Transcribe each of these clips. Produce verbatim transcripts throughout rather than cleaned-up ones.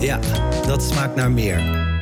Ja, dat smaakt naar meer.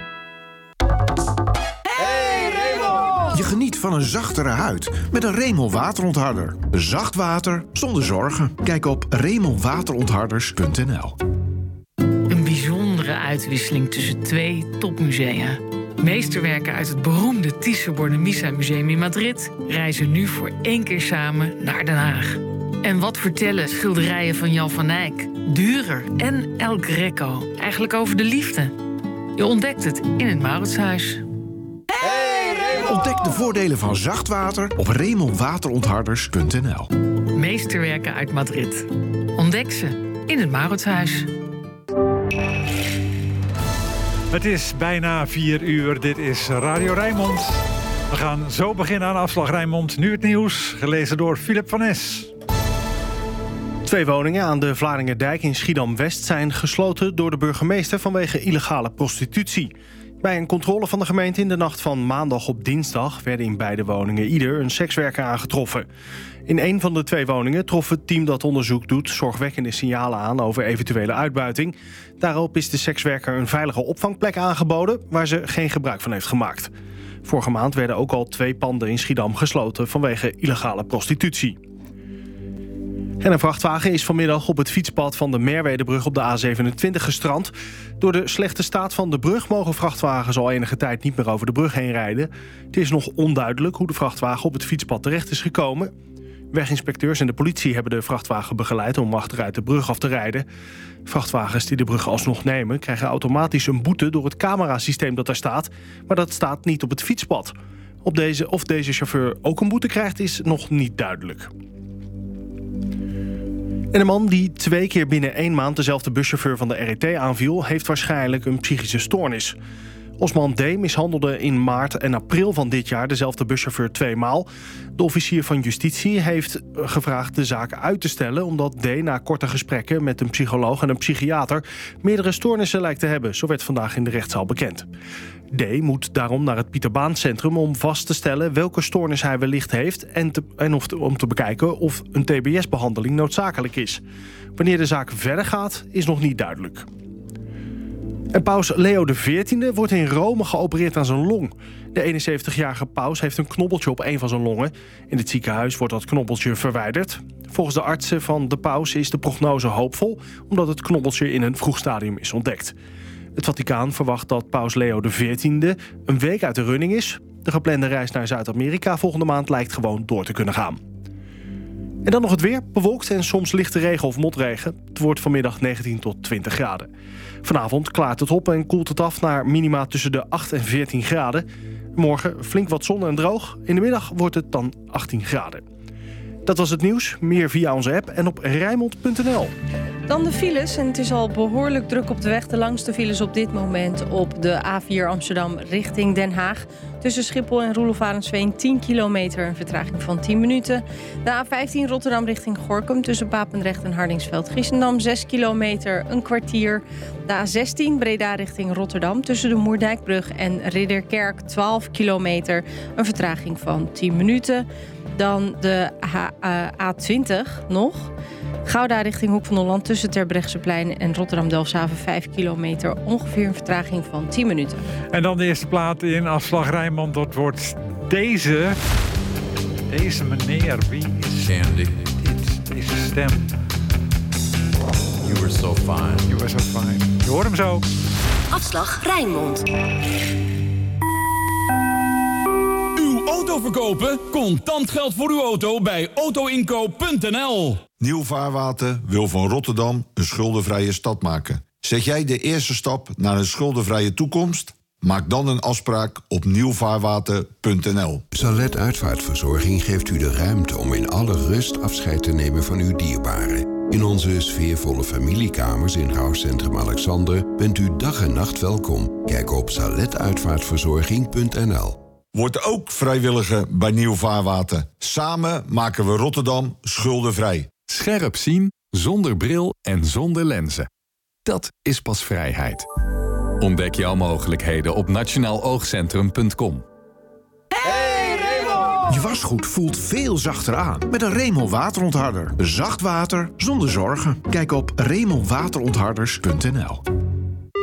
Hey Remel! Je geniet van een zachtere huid met een Remel waterontharder. Zacht water zonder zorgen. Kijk op remel waterontharders punt n l. Een bijzondere uitwisseling tussen twee topmusea. Meesterwerken uit het beroemde Thyssen-Bornemisza Museum in Madrid reizen nu voor één keer samen naar Den Haag. En wat vertellen schilderijen van Jan van Eyck, Dürer en El Greco eigenlijk over de liefde? Je ontdekt het in het Mauritshuis. Ontdek de voordelen van zacht water op remel waterontharders punt n l. Meesterwerken uit Madrid. Ontdek ze in het Mauritshuis. Het is bijna vier uur. Dit is Radio Rijnmond. We gaan zo beginnen aan Afslag Rijnmond. Nu het nieuws, gelezen door Philip van Es. Twee woningen aan de Vlaardingerdijk in Schiedam-West zijn gesloten door de burgemeester vanwege illegale prostitutie. Bij een controle van de gemeente in de nacht van maandag op dinsdag werden in beide woningen ieder een sekswerker aangetroffen. In een van de twee woningen trof het team dat onderzoek doet zorgwekkende signalen aan over eventuele uitbuiting. Daarop is de sekswerker een veilige opvangplek aangeboden waar ze geen gebruik van heeft gemaakt. Vorige maand werden ook al twee panden in Schiedam gesloten vanwege illegale prostitutie. En een vrachtwagen is vanmiddag op het fietspad van de Merwedebrug op de A zevenentwintig gestrand. Door de slechte staat van de brug mogen vrachtwagens al enige tijd niet meer over de brug heen rijden. Het is nog onduidelijk hoe de vrachtwagen op het fietspad terecht is gekomen. Weginspecteurs en de politie hebben de vrachtwagen begeleid om achteruit de brug af te rijden. Vrachtwagens die de brug alsnog nemen krijgen automatisch een boete door het camerasysteem dat daar staat. Maar dat staat niet op het fietspad. Op deze, of deze chauffeur ook een boete krijgt is nog niet duidelijk. En een man die twee keer binnen één maand dezelfde buschauffeur van de R E T aanviel, heeft waarschijnlijk een psychische stoornis. Osman D. mishandelde in maart en april van dit jaar dezelfde buschauffeur tweemaal. De officier van justitie heeft gevraagd de zaak uit te stellen, omdat D. na korte gesprekken met een psycholoog en een psychiater meerdere stoornissen lijkt te hebben. Zo werd vandaag in de rechtszaal bekend. D. moet daarom naar het Pieter Baan Centrum om vast te stellen welke stoornis hij wellicht heeft en, te, en of te, om te bekijken of een T B S-behandeling noodzakelijk is. Wanneer de zaak verder gaat, is nog niet duidelijk. En paus Leo de veertiende wordt in Rome geopereerd aan zijn long. De eenenzeventigjarige paus heeft een knobbeltje op een van zijn longen. In het ziekenhuis wordt dat knobbeltje verwijderd. Volgens de artsen van de paus is de prognose hoopvol, omdat het knobbeltje in een vroeg stadium is ontdekt. Het Vaticaan verwacht dat paus Leo de veertiende een week uit de running is. De geplande reis naar Zuid-Amerika volgende maand lijkt gewoon door te kunnen gaan. En dan nog het weer, bewolkt en soms lichte regen of motregen. Het wordt vanmiddag negentien tot twintig graden. Vanavond klaart het op en koelt het af naar minima tussen de acht en veertien graden. Morgen flink wat zon en droog. In de middag wordt het dan achttien graden. Dat was het nieuws. Meer via onze app en op rijnmond punt n l. Dan de files. En het is al behoorlijk druk op de weg. De langste files op dit moment op de A vier Amsterdam richting Den Haag. Tussen Schiphol en Roelof Arendsveen tien kilometer, een vertraging van tien minuten. De A vijftien Rotterdam richting Gorinchem tussen Papendrecht en Hardingsveld-Giessendam zes kilometer, een kwartier. De A zestien Breda richting Rotterdam tussen de Moerdijkbrug en Ridderkerk twaalf kilometer, een vertraging van tien minuten. Dan de A twintig nog. Gouda richting Hoek van Holland tussen Terbrechtseplein en Rotterdam-Delfshaven vijf kilometer. Ongeveer een vertraging van tien minuten. En dan de eerste plaat in Afslag Rijnmond. Dat wordt deze. Deze meneer. Wie is Sandy? dit? Deze stem. You were so fine. You were so fine. Je hoort hem zo. Afslag Rijnmond. Auto verkopen? Contant geld voor uw auto bij autoinkoop punt n l. Nieuw Vaarwater wil van Rotterdam een schuldenvrije stad maken. Zet jij de eerste stap naar een schuldenvrije toekomst? Maak dan een afspraak op nieuw vaarwater punt n l. Salet Uitvaartverzorging geeft u de ruimte om in alle rust afscheid te nemen van uw dierbaren. In onze sfeervolle familiekamers in Rouwcentrum Alexander bent u dag en nacht welkom. Kijk op salet uitvaartverzorging punt n l. Word ook vrijwilliger bij Nieuw Vaarwater. Samen maken we Rotterdam schuldenvrij. Scherp zien, zonder bril en zonder lenzen. Dat is pas vrijheid. Ontdek jouw mogelijkheden op nationaal oogcentrum punt com. Hey Remel! Je wasgoed voelt veel zachter aan met een Remel waterontharder. Zacht water zonder zorgen. Kijk op remel waterontharders punt n l.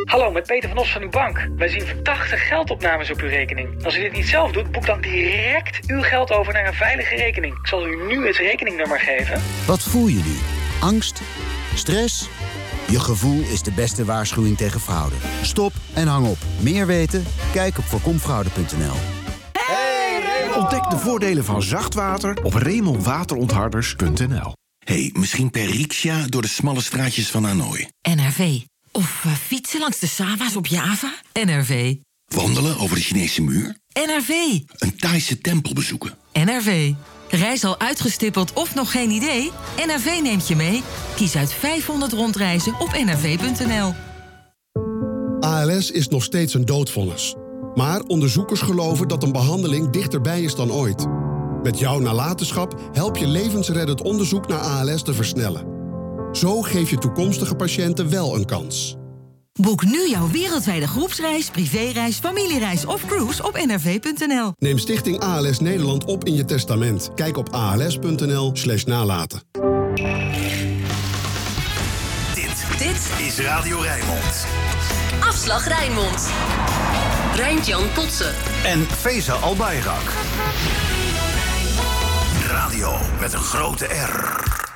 Hallo, met Peter van Os van uw bank. Wij zien verdachtig geldopnames op uw rekening. Als u dit niet zelf doet, boek dan direct uw geld over naar een veilige rekening. Ik zal u nu het rekeningnummer geven. Wat voel je nu? Angst? Stress? Je gevoel is de beste waarschuwing tegen fraude. Stop en hang op. Meer weten? Kijk op voorkomfraude punt n l. Ontdek de voordelen van zacht water op reemel waterontharders punt n l. Hey, misschien per riksja door de smalle straatjes van Hanoi. N R V. Of uh, fietsen langs de Sava's op Java. N R V. Wandelen over de Chinese muur. N R V. Een Thaise tempel bezoeken. N R V. Reis al uitgestippeld of nog geen idee? N R V neemt je mee. Kies uit vijfhonderd rondreizen op n r v punt n l. A L S is nog steeds een doodvonnis. Maar onderzoekers geloven dat een behandeling dichterbij is dan ooit. Met jouw nalatenschap help je levensreddend onderzoek naar A L S te versnellen. Zo geef je toekomstige patiënten wel een kans. Boek nu jouw wereldwijde groepsreis, privéreis, familiereis of cruise op n r v punt n l. Neem Stichting A L S Nederland op in je testament. Kijk op a l s punt n l slash nalaten. Dit, dit is Radio Rijnmond. Afslag Rijnmond. Rijntjan Potsen. En Feza Albayrak. Radio met een grote R.